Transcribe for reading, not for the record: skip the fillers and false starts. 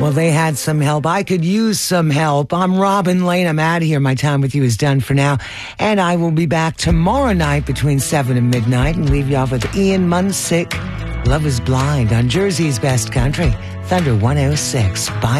Well, they had some help. I could use some help. I'm Robin Lane. I'm out of here. My time with you is done for now. And I will be back tomorrow night between 7 and midnight and leave you off with Ian Munsick. Love is Blind on Jersey's Best Country. Thunder 106. Bye.